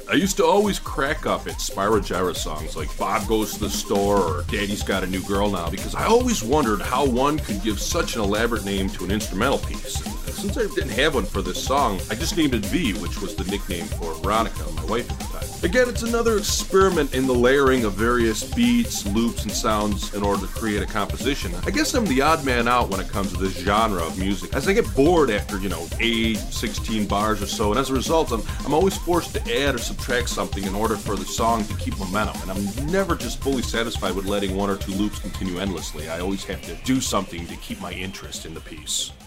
I used to always crack up at Spyro Gyra songs like Bob Goes to the Store or Daddy's Got a New Girl Now because I always wondered how one could give such an elaborate name to an instrumental piece. And since I didn't have one for this song, I just named it V, which was the nickname for Veronica, my wife at the time. Again, it's another experiment in the layering of various beats, loops, and sounds in order to create a composition. I guess I'm the odd man out when it comes to this genre of music, as I get bored after, 8, 16 bars or so, and as a result, I'm always forced to add or subtract something in order for the song to keep momentum, and I'm never just fully satisfied with letting one or two loops continue endlessly. I always have to do something to keep my interest in the piece.